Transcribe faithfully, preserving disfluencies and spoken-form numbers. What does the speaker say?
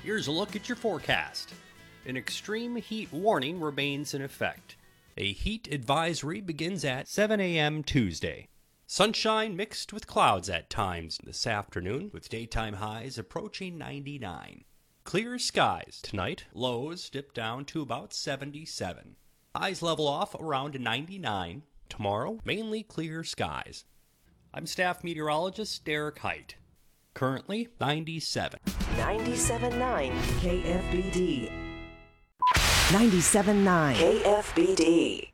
Here's a look at your forecast. An extreme heat warning remains in effect. A heat advisory begins at seven a.m. Tuesday. Sunshine mixed with clouds at times this afternoon, with daytime highs approaching ninety-nine. Clear skies tonight, lows dip down to about seventy-seven. Highs level off around ninety-nine. Tomorrow, mainly clear skies. I'm staff meteorologist Derek Height. Currently ninety-seven. ninety-seven point nine K F B D. ninety-seven point nine K F B D.